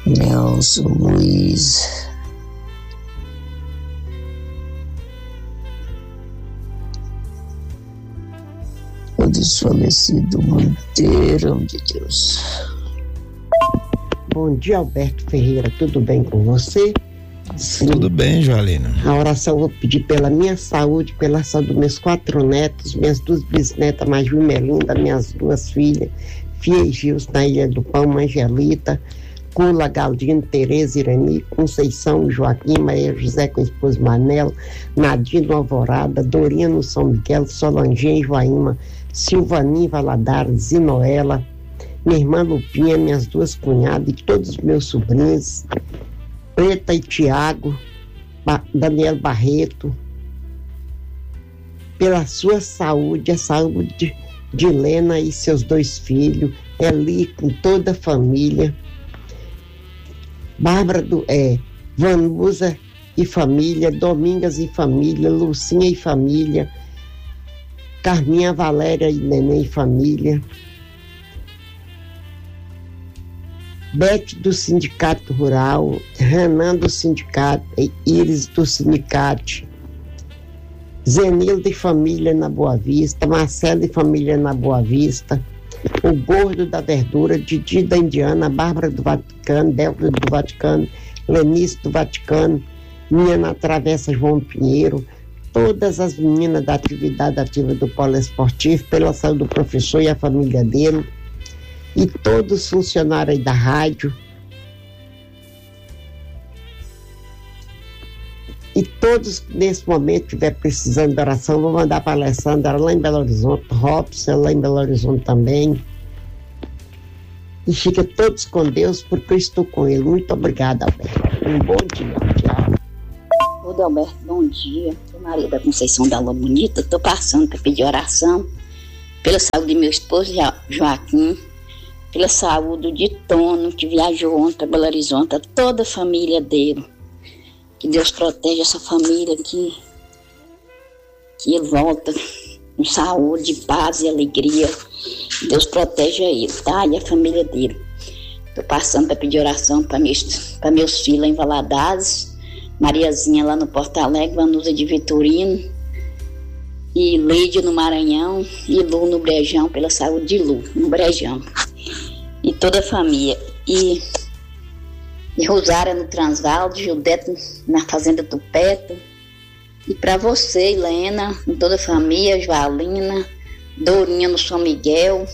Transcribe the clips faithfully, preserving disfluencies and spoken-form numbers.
Nelson Luiz, todos falecidos do mundo inteiro de Deus. Bom dia, Alberto Ferreira, tudo bem com você? Sim. Tudo bem, Joalina. A oração eu vou pedir pela minha saúde, pela saúde dos meus quatro netos, minhas duas bisnetas, Maju e Melinda, minhas duas filhas, Fia e Gils na Ilha do Pão, Angelita, Cula, Galdino, Tereza, Irani, Conceição, Joaquim, Maria José com a esposa Manelo, Nadino, Alvorada, Dorinha no São Miguel, Solange, Joaíma, Silvaninha, Valadares, Zinoela, minha irmã Lupinha, minhas duas cunhadas e todos os meus sobrinhos, Preta e Tiago, ba- Daniel Barreto, pela sua saúde, a saúde de, de Helena e seus dois filhos, Eli com toda a família, Bárbara do, é, Vanusa e família, Domingas e família, Lucinha e família, Carminha, Valéria e Neném e família, Bete do Sindicato Rural, Renan do Sindicato, Iris do Sindicato, Zenilda e família na Boa Vista, Marcelo e família na Boa Vista, o Gordo da Verdura, Didi da Indiana, Bárbara do Vaticano, Débora do Vaticano, Lenice do Vaticano, minha na Travessa João Pinheiro, todas as meninas da atividade ativa do Polo Esportivo, pela saúde do professor e a família dele, e todos os funcionários aí da rádio, e todos que nesse momento estiver precisando de oração, vou mandar para a Alessandra lá em Belo Horizonte, Robson lá em Belo Horizonte também, e fica todos com Deus, porque eu estou com ele. Muito obrigada, Alberto. Um bom dia. Tchau. Ô, Alberto, bom dia. Sou Maria da Conceição da Lua Bonita. Estou passando para pedir oração pela saúde de meu esposo Joaquim, pela saúde de Tono, que viajou ontem para Belo Horizonte, a toda a família dele. Que Deus proteja essa família, que, que ele volta com saúde, paz e alegria. Deus proteja ele, tá? E a família dele. Estou passando para pedir oração para meus, para meus filhos em Valadares, Mariazinha lá no Porto Alegre, Vanusa de Vitorino, e Leide no Maranhão, e Lu no Brejão, pela saúde de Lu, no Brejão. E toda a família. E, e Rosária no Transvaldo, Gildete na Fazenda Tupeto. E para você, Helena, com toda a família, Joalina, Dourinha no São Miguel,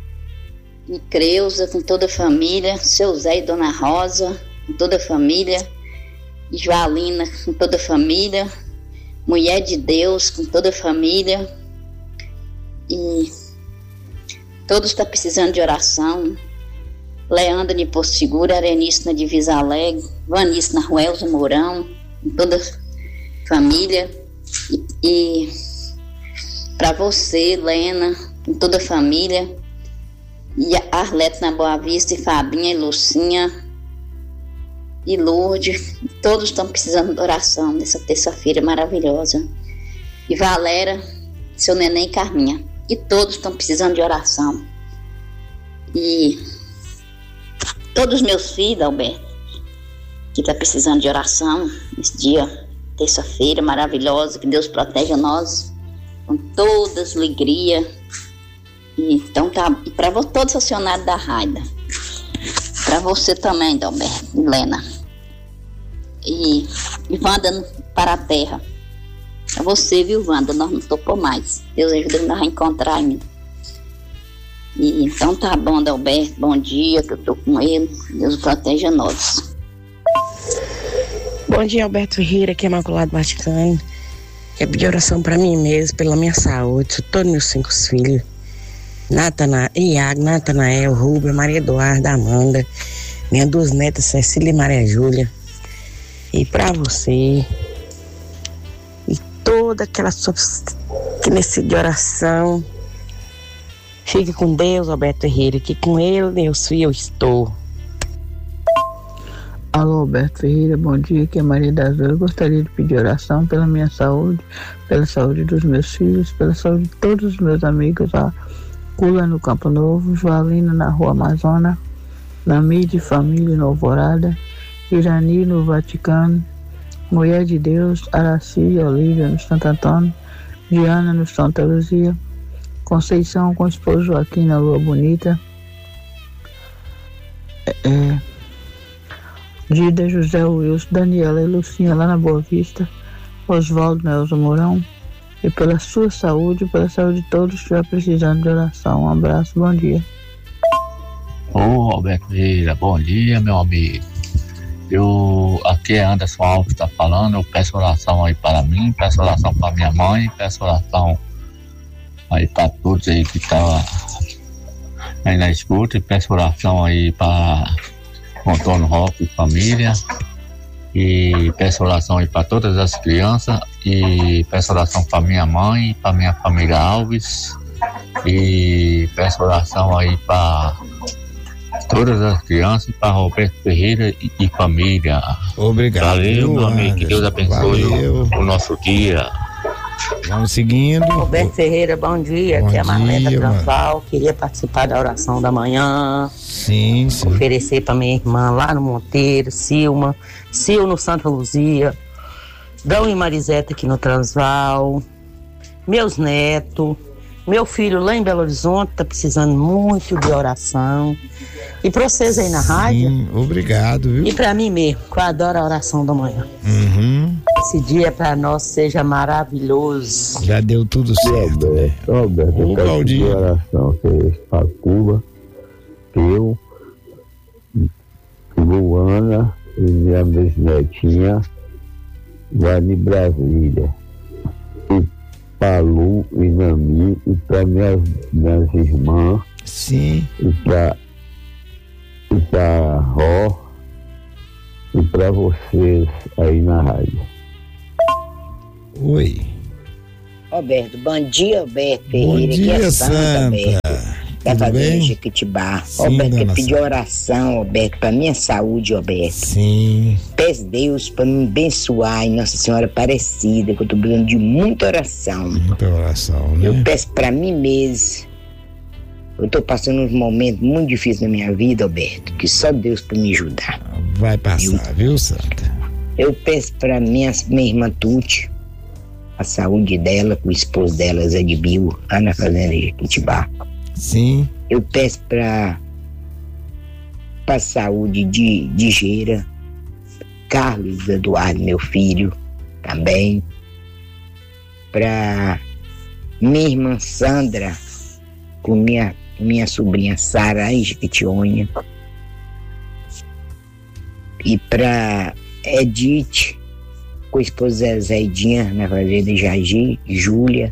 e Creuza com toda a família, seu Zé e Dona Rosa com toda a família, e Joalina com toda a família, Mulher de Deus com toda a família, e todos estão precisando de oração. Leandro de Porto Seguro, Arenice na Divisa Alegre, Vanice na Rua Elza Mourão, com toda a família, e, e para você, Helena, com toda a família, e Arlete na Boa Vista, e Fabinha, e Lucinha, e Lourdes, todos estão precisando de oração nessa terça-feira maravilhosa. E Valéria, seu neném e Carminha, e todos estão precisando de oração. E todos os meus filhos, Alberto, que estão precisando de oração nesse dia, terça-feira maravilhosa, que Deus proteja nós com toda a alegria. E, então tá, e para todos os acionados da rádio, para você também, Alberto, Helena, e, e Wanda para a terra, para você, viu, Wanda, nós não topou mais, Deus ajuda nós a encontrar ainda. E então tá bom, Alberto, bom dia, que eu tô com ele, Deus proteja nós. Bom dia, Alberto Ferreira, aqui é Imaculado Vaticano. Quero pedir oração para mim mesmo, pela minha saúde, todos meus cinco filhos, Natana, Iago, Natanael, Rubem, Maria Eduarda, Amanda, minhas duas netas, Cecília e Maria Júlia. E para você, e toda aquela sua que necessita de oração, fique com Deus, Alberto Ferreira, que com ele, Deus, eu estou. Alô, Alberto Ferreira, bom dia, aqui é Maria da Azul. Eu gostaria de pedir oração pela minha saúde, pela saúde dos meus filhos, pela saúde de todos os meus amigos, a Cula no Campo Novo, Joalina na Rua Amazônia, Namide Família no Alvorada, Irani no Vaticano, Mulher de Deus, Araci e Olívia no Santo Antônio, Diana no Santa Luzia, Conceição com o esposo Joaquim na Lua Bonita, é, Dida, José Wilson, Daniela e Lucinha lá na Boa Vista, Oswaldo Nelson Mourão, e pela sua saúde, pela saúde de todos que estiver precisando de oração. Um abraço, bom dia. Ô Roberto Vieira, bom dia, meu amigo. Eu, aqui é Anderson Alves que está falando. Eu peço oração aí para mim, peço oração para minha mãe, peço oração aí para todos aí que estão aí na escuta, e peço oração aí para o Antônio Roque e família, e peço oração aí para todas as crianças, e peço oração para minha mãe, para minha família Alves, e peço oração aí para todas as crianças, para Roberto Ferreira e, e família. Obrigado. Valeu, meu amigo. Que Deus abençoe o, o nosso dia. Vamos seguindo. Roberto Ferreira, bom dia. Bom Aqui é a Marleta dia, Transval. Queria participar da oração da manhã. Sim, sim. Oferecer para minha irmã lá no Monteiro, Silma, Sil no Santa Luzia, Dão e Mariseta aqui no Transval, meus netos, meu filho lá em Belo Horizonte tá precisando muito de oração. E para vocês aí na Sim, rádio. Obrigado, viu? E para mim mesmo, que eu adoro a oração da manhã. Uhum. Esse dia para nós seja maravilhoso. Já deu tudo certo, né? Roberto, eu quero pedir oração para Cuba, eu, Luana e minha bisnetinha lá em Brasília. E para Lu e Nami, e para minhas, minhas irmãs. Sim. E para e para Ró e para vocês aí na rádio. Oi. Roberto, bom dia, Roberto Bom Ferreira. dia, aqui é Santa. Santa, Roberto. Da Tudo Fazenda bem? Jequitibá. Sim, Roberto, dona eu pedi Santa. oração, Roberto, para minha saúde, Roberto. Sim. Peço Deus para me abençoar em Nossa Senhora Aparecida, que eu tô precisando de muita oração. Muita oração, né? Eu peço para mim mesmo. Eu tô passando uns momentos muito difíceis na minha vida, Roberto, que só Deus para me ajudar. Vai passar, viu, Santa? Eu peço para minha, minha irmã Tuti, a saúde dela, com o esposo dela, Zé de Bio, lá na Fazenda Jequitibá. Sim. Eu peço para a saúde de, de Geira, Carlos Eduardo, meu filho, também. Para minha irmã Sandra, com minha, minha sobrinha Sara em Jequitinhonha. E para Edith, com a esposa Zedinha, na Fazenda de Jagi, Júlia.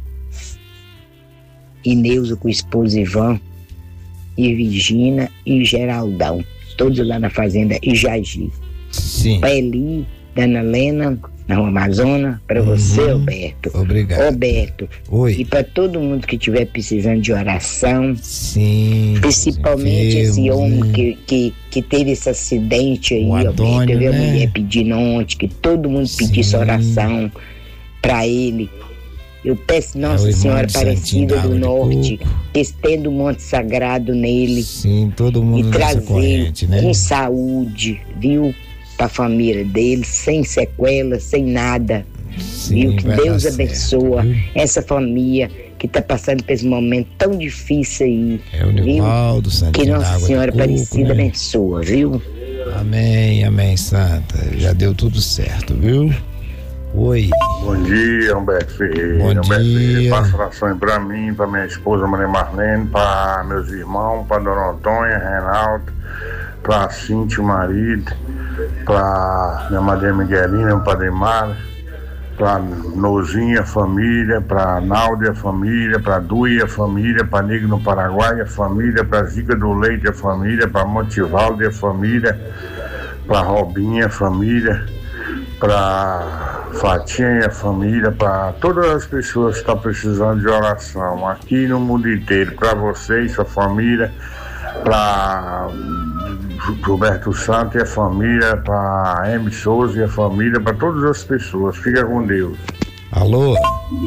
E Neuza com o esposo Ivan, e Virgínia e Geraldão, todos lá na Fazenda Ijagi. Sim. Para Eli, Dana Lena, na Rua Amazônia, para uhum. você, Roberto. Obrigado. Roberto. Oi. E para todo mundo que estiver precisando de oração. Sim. Principalmente enfermos, esse homem né? que, que, que teve esse acidente aí, o Roberto. Antônio, Eu vi né? a mulher pedindo ontem, que todo mundo Sim. pedisse oração para ele. Eu peço Nossa é Senhora Aparecida do Norte, estenda o monte sagrado nele. Sim, todo mundo e trazer corrente, né? com saúde, viu? Para a família dele, sem sequelas, sem nada. Sim, viu? Que Deus abençoa certo, essa família que está passando por esse momento tão difícil aí. É o Nivaldo, que Nossa Senhora Aparecida né? abençoa, viu? Amém, amém, Santa. Já deu tudo certo, viu? Oi. Bom dia, Humberto Ferreira. Bom Humberto dia. Ferreira, faço orações para mim, para minha esposa Maria Marlene, para meus irmãos, para Dona Antônia, Reinaldo, para Cintia, o marido, para minha madrinha Miguelina, o Padre Mário, para Nozinha, família, para Náudia, família, para Duia, família, para Nigro no Paraguai, a família, para Zica do Leite, a família, para Montevaldo, a família, para Robinha, família, para Fatinha e a família, para todas as pessoas que estão precisando de oração aqui no mundo inteiro, para você e sua família, para Roberto Santos e a família, para M. Souza e a família, para todas as pessoas. Fica com Deus. Alô?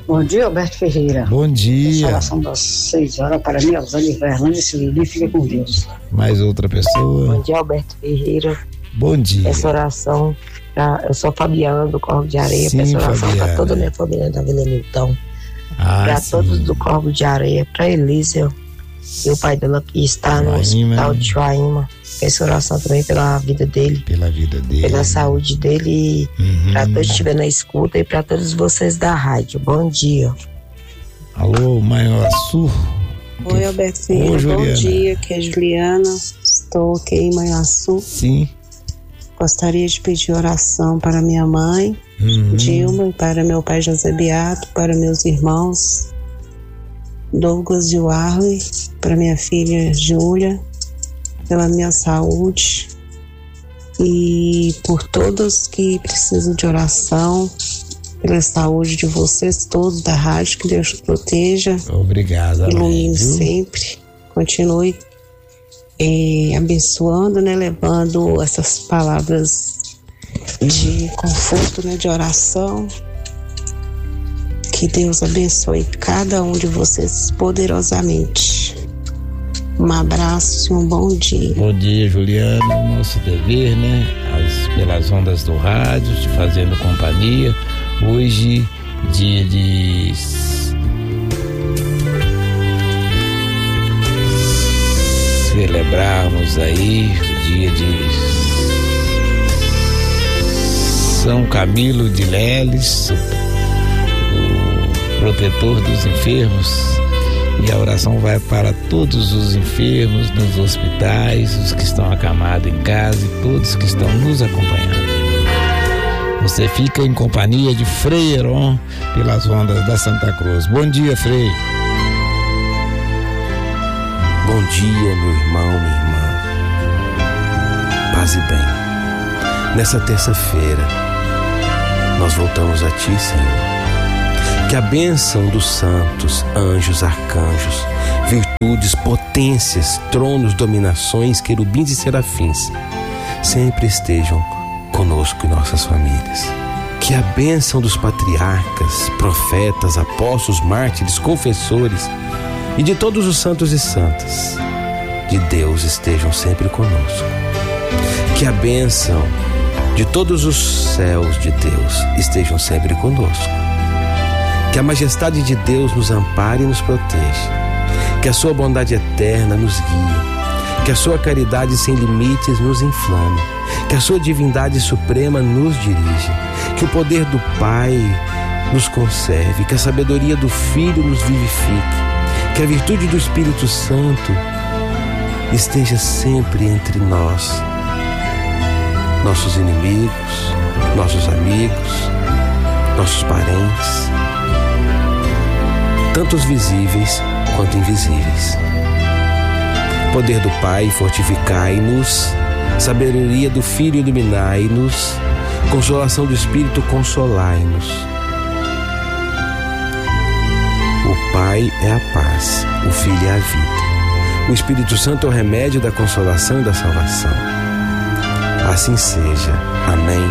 Bom dia, Alberto Ferreira. Bom dia. Oração das seis horas para mim, Alzane Verlândia, se Lili, fica com Deus. Mais outra pessoa. Bom dia, Alberto Ferreira. Bom dia. Essa oração, pra, eu sou Fabiana do Corvo de Areia. Sim, Peço oração Fabiana. para toda a minha família da Vila Nilton. Ah, para sim. todos do Corvo de Areia, para Elísia e o pai dela que está no Joaíma. hospital de Joaíma. Peço oração também pela vida dele. Pela vida dele. Pela saúde dele, Uhum. para todos que estiverem na escuta e para todos vocês da rádio. Bom dia. Alô, Manhuaçu. Oi, Alberto Ferreira. Oi, Bom Juliana. dia, aqui é Juliana. Estou aqui em Manhuaçu. Sim. Gostaria de pedir oração para minha mãe, Uhum. Dilma, para meu pai José Beato, para meus irmãos Douglas e Warley, para minha filha Júlia, pela minha saúde e por todos que precisam de oração, pela saúde de vocês todos da rádio, que Deus te proteja. Obrigado. Ilumine sempre. Continue eh, abençoando, né? Levando essas palavras de conforto, né? De oração. Que Deus abençoe cada um de vocês poderosamente. Um abraço e um bom dia. Bom dia, Juliana. Nosso dever, né? As, pelas ondas do rádio, te fazendo companhia. Hoje, dia de celebrarmos aí o dia de São Camilo de Leles, o protetor dos enfermos. E a oração vai para todos os enfermos nos hospitais, os que estão acamados em casa e todos que estão nos acompanhando. Você fica em companhia de Frei Heron pelas ondas da Santa Cruz. Bom dia, Frei. Bom dia, meu irmão, minha irmã. Paz e bem. Nessa terça-feira, nós voltamos a Ti, Senhor. Que a bênção dos santos, anjos, arcanjos, virtudes, potências, tronos, dominações, querubins e serafins sempre estejam conosco e nossas famílias. Que a bênção dos patriarcas, profetas, apóstolos, mártires, confessores e de todos os santos e santas de Deus estejam sempre conosco. Que a bênção de todos os céus de Deus estejam sempre conosco. Que a majestade de Deus nos ampare e nos proteja. Que a sua bondade eterna nos guie. Que a sua caridade sem limites nos inflame. Que a sua divindade suprema nos dirija. Que o poder do Pai nos conserve. Que a sabedoria do Filho nos vivifique. Que a virtude do Espírito Santo esteja sempre entre nós. Nossos inimigos, nossos amigos, nossos parentes, tanto os visíveis quanto invisíveis. Poder do Pai, fortificai-nos. Sabedoria do Filho, iluminai-nos. Consolação do Espírito, consolai-nos. O Pai é a paz, o Filho é a vida. O Espírito Santo é o remédio da consolação e da salvação. Assim seja. Amém